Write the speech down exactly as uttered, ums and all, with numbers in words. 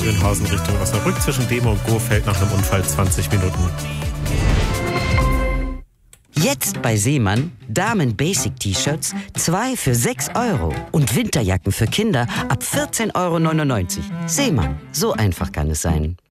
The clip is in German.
Grünhausen Richtung Osnabrück zwischen Demo und Gohfeld nach einem Unfall zwanzig Minuten. Jetzt bei Seemann Damen-Basic-T-Shirts zwei für sechs Euro und Winterjacken für Kinder ab vierzehn Euro neunundneunzig. Seemann, so einfach kann es sein.